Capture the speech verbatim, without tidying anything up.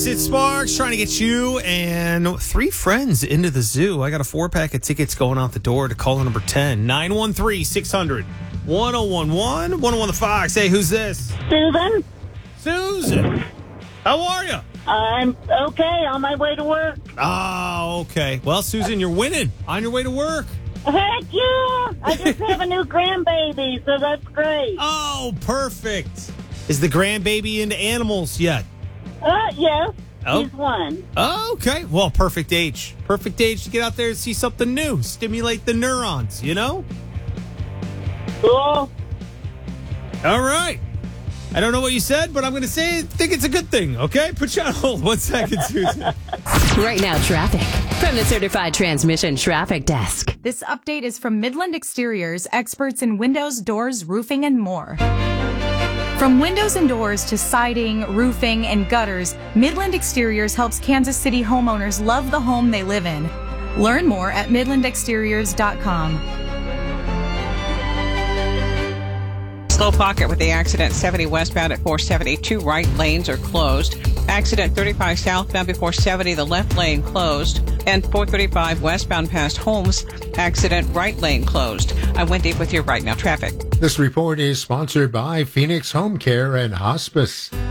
It's Sparks trying to get you and three friends into the zoo. I got a four pack of tickets going out the door to caller number ten. nine one three, six hundred, one oh one one. one oh one The Fox. Hey, who's this? Susan? Susan. How are you? I'm okay, on my way to work. Oh, okay. Well, Susan, you're winning on your way to work. Heck yeah! I just have a new grandbaby, so that's great. Oh, perfect. Is the grandbaby into animals yet? Uh, yes, Oh. he's one. Oh, okay. Well, perfect age. Perfect age to get out there and see something new. Stimulate the neurons, you know? Cool. All right. I don't know what you said, but I'm going to say I think it's a good thing, okay? Put you on hold. One second, Susan. Right now, traffic from the Certified Transmission Traffic Desk. This update is from Midland Exteriors, experts in windows, doors, roofing, and more. From windows and doors to siding, roofing, and gutters, Midland Exteriors helps Kansas City homeowners love the home they live in. Learn more at midland exteriors dot com. Slow pocket with the accident seventy westbound at four seventy. Two right lanes are closed. Accident thirty-five southbound before seventy, the left lane closed. And four thirty-five westbound past Holmes, accident right lane closed. I'm Wendy with your Right Now traffic. This report is sponsored by Phoenix Home Care and Hospice.